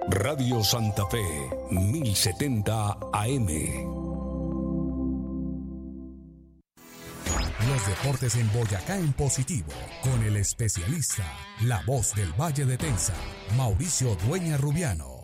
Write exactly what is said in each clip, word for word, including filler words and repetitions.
Radio Santa Fe, mil setenta A M. Los deportes en Boyacá en positivo, con el especialista, la voz del Valle de Tensa, Mauricio Dueña Rubiano.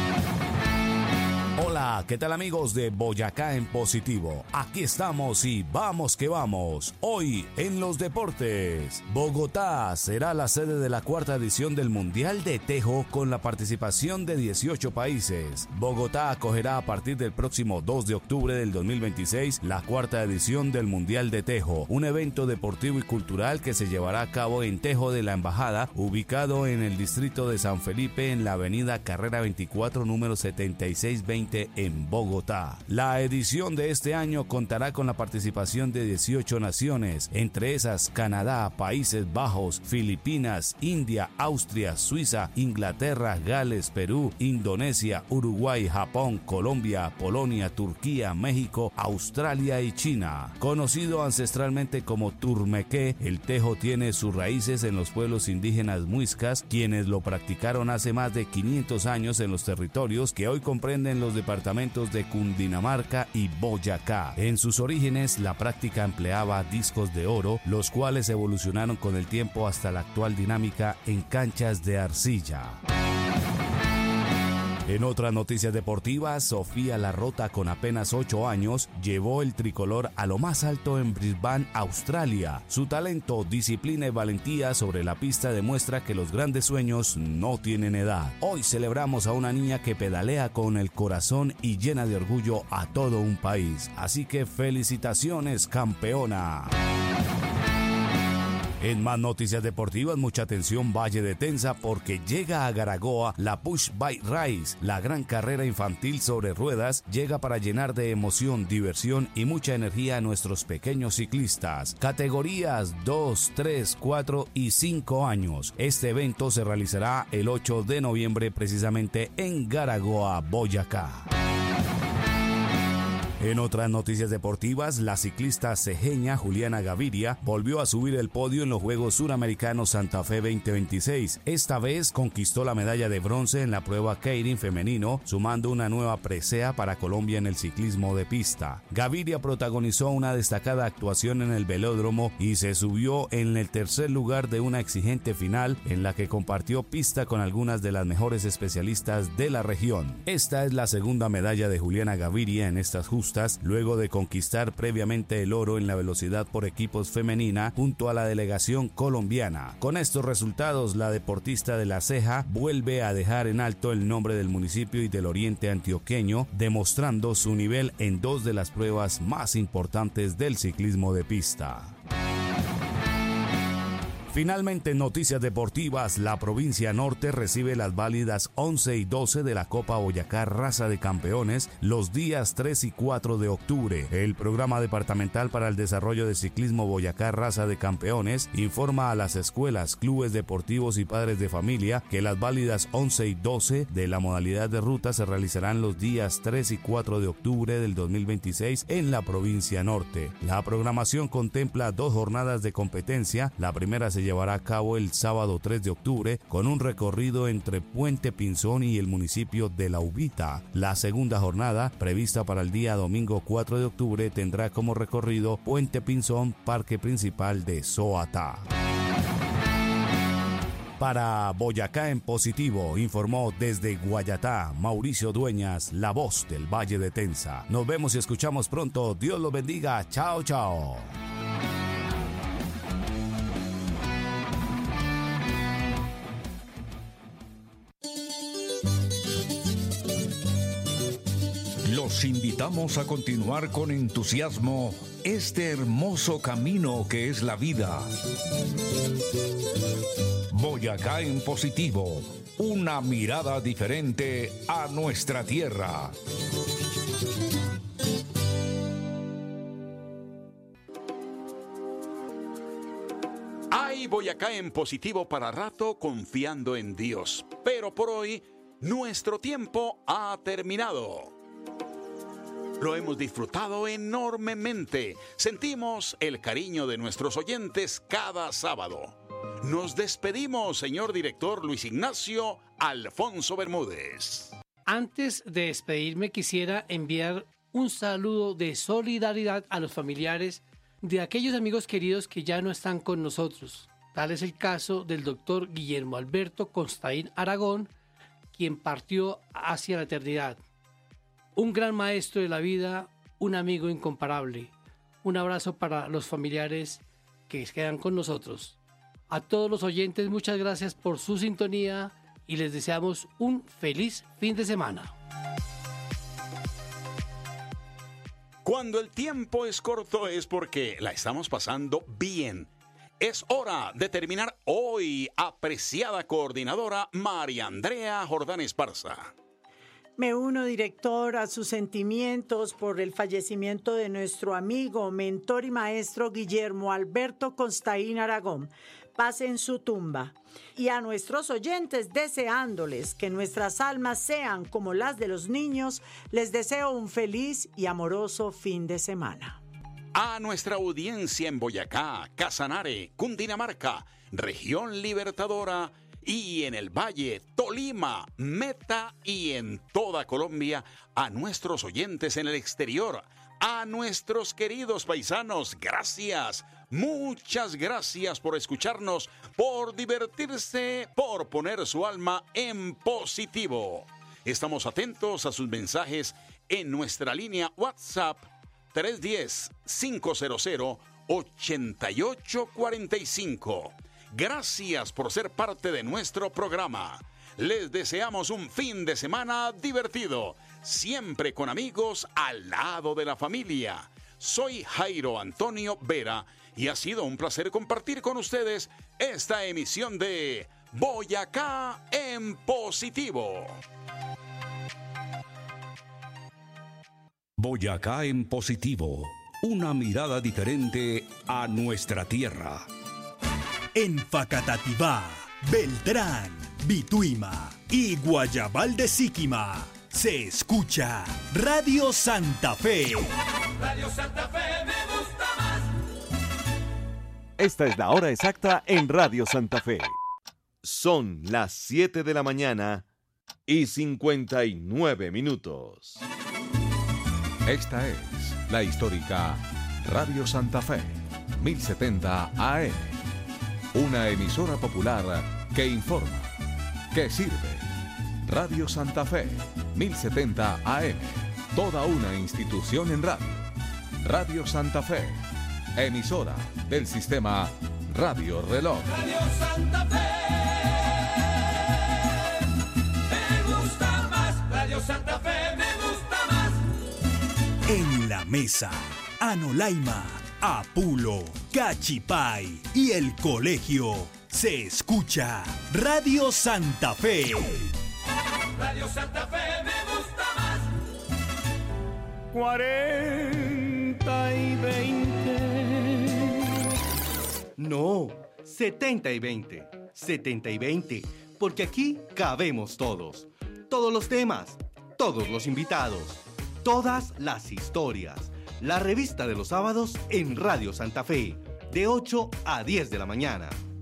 Hola, ¿qué tal amigos de Boyacá en positivo? Aquí estamos y vamos que vamos. Hoy en los deportes, Bogotá será la sede de la cuarta edición del Mundial de Tejo con la participación de dieciocho países. Bogotá acogerá a partir del próximo dos de octubre del dos mil veintiséis la cuarta edición del Mundial de Tejo, un evento deportivo y cultural que se llevará a cabo en Tejo de la Embajada, ubicado en el distrito de San Felipe en la avenida Carrera veinticuatro, número setenta y seis veinte en Bogotá. La edición de este año contará con la participación de dieciocho naciones, entre esas Canadá, Países Bajos, Filipinas, India, Austria, Suiza, Inglaterra, Gales, Perú, Indonesia, Uruguay, Japón, Colombia, Polonia, Turquía, México, Australia y China. Conocido ancestralmente como Turmequé, el tejo tiene sus raíces en los pueblos indígenas muiscas, quienes lo practicaron hace más de quinientos años en los territorios que hoy comprenden los departamentos de Cundinamarca y Boyacá. En sus orígenes, la práctica empleaba discos de oro, los cuales evolucionaron con el tiempo hasta la actual dinámica en canchas de arcilla. En otras noticias deportivas, Sofía Larrota, con apenas ocho años, llevó el tricolor a lo más alto en Brisbane, Australia. Su talento, disciplina y valentía sobre la pista demuestra que los grandes sueños no tienen edad. Hoy celebramos a una niña que pedalea con el corazón y llena de orgullo a todo un país. Así que felicitaciones, campeona. En más noticias deportivas, mucha atención Valle de Tensa, porque llega a Garagoa la Push Bike Race, la gran carrera infantil sobre ruedas. Llega para llenar de emoción, diversión y mucha energía a nuestros pequeños ciclistas. Categorías dos, tres, cuatro y cinco años. Este evento se realizará el ocho de noviembre precisamente en Garagoa, Boyacá. En otras noticias deportivas, la ciclista cejeña Juliana Gaviria volvió a subir el podio en los Juegos Suramericanos Santa Fe veinte veintiséis. Esta vez conquistó la medalla de bronce en la prueba Keirin femenino, sumando una nueva presea para Colombia en el ciclismo de pista. Gaviria protagonizó una destacada actuación en el velódromo y se subió en el tercer lugar de una exigente final en la que compartió pista con algunas de las mejores especialistas de la región. Esta es la segunda medalla de Juliana Gaviria en estas justas, luego de conquistar previamente el oro en la velocidad por equipos femenina junto a la delegación colombiana. Con estos resultados, la deportista de La Ceja vuelve a dejar en alto el nombre del municipio y del oriente antioqueño, demostrando su nivel en dos de las pruebas más importantes del ciclismo de pista. Finalmente, en noticias deportivas, la provincia norte recibe las válidas once y doce de la Copa Boyacá Raza de Campeones los días tres y cuatro de octubre. El Programa Departamental para el Desarrollo de Ciclismo Boyacá Raza de Campeones informa a las escuelas, clubes deportivos y padres de familia que las válidas once y doce de la modalidad de ruta se realizarán los días tres y cuatro de octubre del dos mil veintiséis en la provincia norte. La programación contempla dos jornadas de competencia. La primera se llevará a cabo el sábado tres de octubre con un recorrido entre Puente Pinzón y el municipio de La Ubita. La segunda jornada, prevista para el día domingo cuatro de octubre, tendrá como recorrido Puente Pinzón, Parque Principal de Soatá. Para Boyacá en positivo, informó desde Guayatá Mauricio Dueñas, la voz del Valle de Tensa. Nos vemos y escuchamos pronto. Dios los bendiga. Chao, chao. Los invitamos a continuar con entusiasmo este hermoso camino que es la vida. Boyacá en positivo, una mirada diferente a nuestra tierra. Hay Boyacá en positivo para rato, confiando en Dios. Pero por hoy, nuestro tiempo ha terminado. Lo hemos disfrutado enormemente. Sentimos el cariño de nuestros oyentes cada sábado. Nos despedimos, señor director Luis Ignacio Alfonso Bermúdez. Antes de despedirme, quisiera enviar un saludo de solidaridad a los familiares de aquellos amigos queridos que ya no están con nosotros. Tal es el caso del doctor Guillermo Alberto Constaín Aragón, quien partió hacia la eternidad. Un gran maestro de la vida, un amigo incomparable. Un abrazo para los familiares que quedan con nosotros. A todos los oyentes, muchas gracias por su sintonía y les deseamos un feliz fin de semana. Cuando el tiempo es corto es porque la estamos pasando bien. Es hora de terminar hoy, apreciada coordinadora María Andrea Jordán Esparza. Me uno, director, a sus sentimientos por el fallecimiento de nuestro amigo, mentor y maestro Guillermo Alberto Constaín Aragón. Paz en su tumba. Y a nuestros oyentes, deseándoles que nuestras almas sean como las de los niños, les deseo un feliz y amoroso fin de semana. A nuestra audiencia en Boyacá, Casanare, Cundinamarca, Región Libertadora y en el Valle, Tolima, Meta y en toda Colombia, a nuestros oyentes en el exterior, a nuestros queridos paisanos, gracias, muchas gracias por escucharnos, por divertirse, por poner su alma en positivo. Estamos atentos a sus mensajes en nuestra línea WhatsApp tres uno cero, cinco cero cero, ocho ocho cuatro cinco. Gracias por ser parte de nuestro programa. Les deseamos un fin de semana divertido, siempre con amigos al lado de la familia. Soy Jairo Antonio Vera y ha sido un placer compartir con ustedes esta emisión de Boyacá en Positivo. Boyacá en Positivo, una mirada diferente a nuestra tierra. En Facatativá, Beltrán, Bituima y Guayabal de Síquima se escucha Radio Santa Fe. Radio Santa Fe me gusta más. Esta es la hora exacta en Radio Santa Fe. Son las siete de la mañana y cincuenta y nueve minutos. Esta es la histórica Radio Santa Fe, mil setenta A M. Una emisora popular que informa, que sirve. Radio Santa Fe, mil setenta A M. Toda una institución en radio. Radio Santa Fe, emisora del sistema Radio Reloj. Radio Santa Fe me gusta más. Radio Santa Fe me gusta más. En la mesa, Anolaima, Apulo, Cachipay y el colegio se escucha Radio Santa Fe. Radio Santa Fe me gusta más. cuarenta y veinte. No, setenta y veinte. setenta y veinte, porque aquí cabemos todos. Todos los temas, todos los invitados, todas las historias. La revista de los sábados en Radio Santa Fe, de ocho a diez de la mañana.